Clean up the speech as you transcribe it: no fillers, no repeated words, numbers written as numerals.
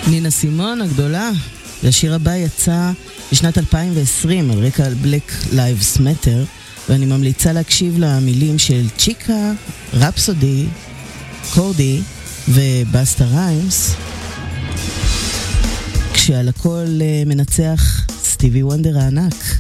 נינה סימון הגדולה. והשיר הבא יצא בשנת 2020 על רקע Black Lives Matter, ואני ממליצה להקשיב למילים של צ'יקה, רפסודי, קורדי ובאסטה ריימס, כשעל הכל מנצח סטיבי וונדר הענק.